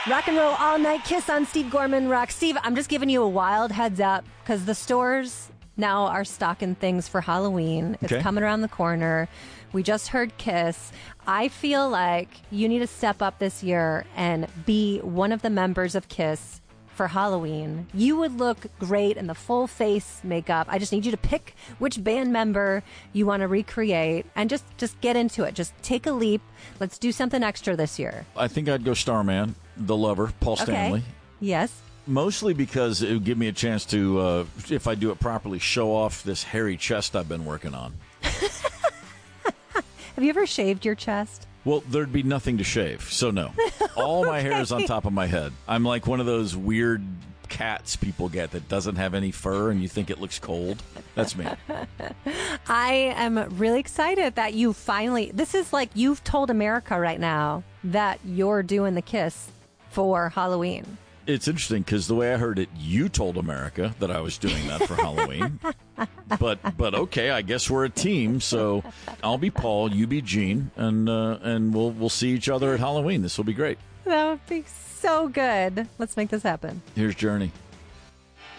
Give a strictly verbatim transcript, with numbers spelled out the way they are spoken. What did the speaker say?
Rock and roll all night kiss on Steve Gorman Rock. Steve, I'm just giving you a wild heads up because the stores now are stocking things for Halloween. It's Okay. coming around the corner. We just heard Kiss. I feel like you need to step up this year and be one of the members of Kiss for Halloween. You would look great in the full face makeup. I just need you to pick which band member you want to recreate and just, just get into it. Just take a leap. Let's do something extra this year. I think I'd go Starman, the lover, Paul Stanley. Okay. Yes. Mostly because it would give me a chance to, uh, if I do it properly, show off this hairy chest I've been working on. Have you ever shaved your chest? Well, there'd be nothing to shave, so no. All my hair is on top of my head. I'm like one of those weird cats people get that doesn't have any fur and you think it looks cold. That's me. I am really excited that you finally, this is like you've told America right now that you're doing the Kiss for Halloween. It's interesting because the way I heard it, you told America that I was doing that for Halloween. But but okay, I guess we're a team. So I'll be Paul, you be Gene, and uh, and we'll we'll see each other at Halloween. This will be great. That would be so good. Let's make this happen. Here's Journey.